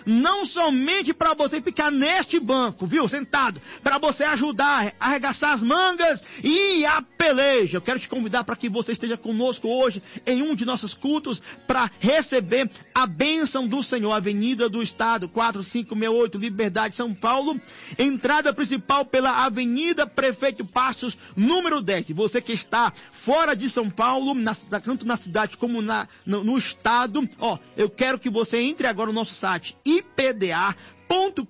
não somente para você ficar neste banco, viu, sentado, para você ajudar a arregaçar as mangas e a peleja. Eu quero te convidar para que você esteja conosco hoje em um de nossos cultos para receber a bênção do Senhor. Avenida do Estado, 4568, Liberdade, São Paulo. Entrada principal pela Avenida Prefeito Passos, número 10. Você que está fora de São Paulo, tanto na cidade como no estado, eu quero que você entre agora no nosso site ipda.com.br.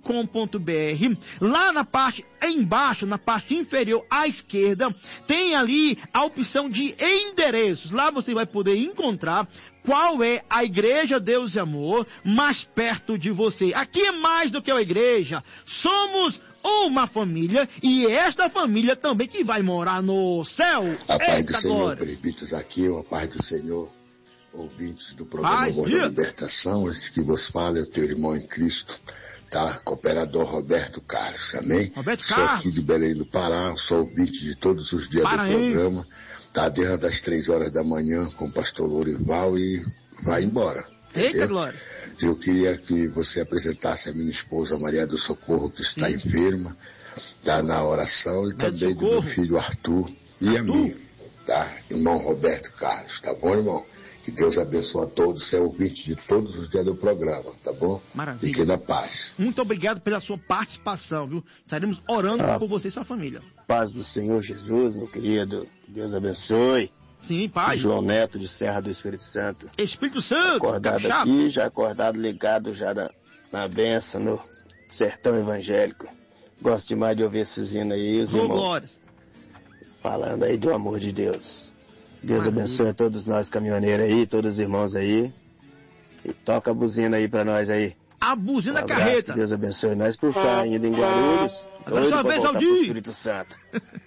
Lá na parte embaixo, na parte inferior à esquerda, tem ali a opção de endereços. Lá você vai poder encontrar qual é a Igreja Deus e Amor mais perto de você. Aqui é mais do que uma igreja. Somos uma família, e esta família também que vai morar no céu. A paz do Senhor, presbíteros aqui, a paz do Senhor, ouvintes do programa Voz da Libertação. Esse que vos fala é o teu irmão em Cristo, tá? Cooperador Roberto Carlos, amém? Roberto sou Carlos. Aqui de Belém do Pará, sou ouvinte de todos os dias do programa, tá? Desde as 3 horas da manhã com o pastor Lourival e vai embora. Eita, glória. Eu queria que você apresentasse a minha esposa Maria do Socorro, que está enferma, tá, na oração, e também do meu filho Arthur e a mim, tá? Irmão Roberto Carlos, tá bom, irmão? Que Deus abençoe a todos, você é ouvinte de todos os dias do programa, tá bom? Maravilha. Fique na paz. Muito obrigado pela sua participação, viu? Estaremos orando por você e sua família. Paz do Senhor Jesus, meu querido. Deus abençoe. Sim, pai. João Neto de Serra do Espírito Santo. Espírito Santo. Acordado aqui, já acordado, ligado já na benção, no sertão evangélico. Gosto demais de ouvir esses hinos aí, os irmãos glórias. Falando aí do amor de Deus. Deus abençoe a todos nós caminhoneiros aí, todos os irmãos aí. E toca a buzina aí pra nós aí. A buzina da carreta. Deus abençoe nós por cá, ainda em Guarulhos. Doido pra voltar pro Espírito Santo.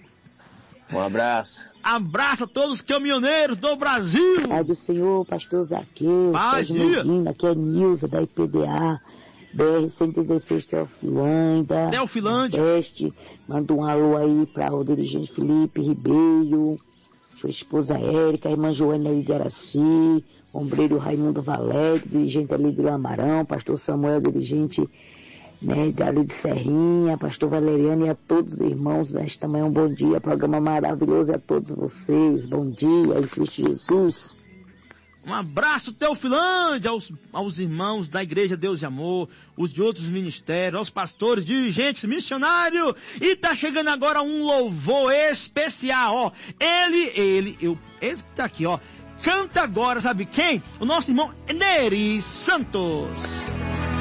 Um abraço. Abraço a todos os caminhoneiros do Brasil. Pai do Senhor, pastor Zaqueu. Paz, dia. Aqui é Nilza da IPDA. BR-116 Teofilândia. Nordeste. Manda um alô aí para o dirigente Felipe Ribeiro, sua esposa Érica, a irmã Joana de Araci, ombreiro Raimundo Valério, dirigente ali do Amarão, pastor Samuel, dirigente dali de Serrinha, pastor Valeriano, e a todos os irmãos desta manhã, um bom dia, programa maravilhoso, e a todos vocês, bom dia, em Cristo Jesus. Um abraço, Teofilândia, aos irmãos da Igreja Deus e Amor, os de outros ministérios, aos pastores, dirigentes, missionários, e tá chegando agora um louvor especial, ele que tá aqui, canta agora, sabe quem? O nosso irmão Neri Santos.